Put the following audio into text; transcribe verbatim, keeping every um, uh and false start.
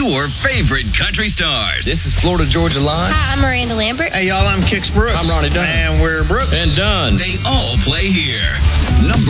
your favorite country stars. This is Florida Georgia Line. Hi, I'm Miranda Lambert. Hey, y'all, I'm Kix Brooks. I'm Ronnie Dunn. And we're Brooks. And Dunn. They all play here. Number